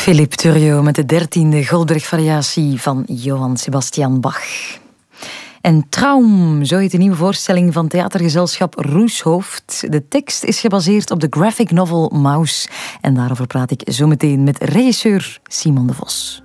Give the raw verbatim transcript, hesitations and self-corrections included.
Philippe Turriot met de dertiende Goldberg-variatie van Johann Sebastian Bach. En Traum, zo heet de nieuwe voorstelling van theatergezelschap Roeshoofd. De tekst is gebaseerd op de graphic novel Maus. En daarover praat ik zo meteen met regisseur Simon de Vos.